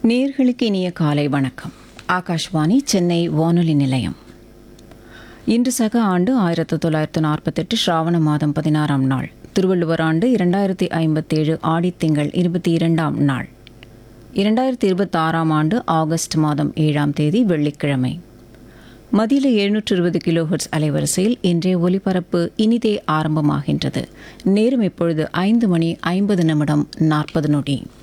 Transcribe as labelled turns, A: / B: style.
A: நேயர்களுக்கு இனிய காலை வணக்கம். ஆகாஷ்வாணி சென்னை வானொலி நிலையம். இன்று சக ஆண்டு 1948 ஸ்ராவண மாதம் 16ஆம் நாள், திருவள்ளுவர் ஆண்டு 2057 ஆடித்திங்கள் 22ஆம் நாள், 2026ஆம் ஆண்டு ஆகஸ்ட் மாதம் 7ஆம் தேதி வெள்ளிக்கிழமை. மதியில 720 கிலோஹெர்ட்ஸ் அலைவரிசையில் இன்றைய ஒலிபரப்பு இனிதே ஆரம்பமாகின்றது. நேரம் இப்பொழுது 5 மணி 50 நிமிடம் 40 நொடி.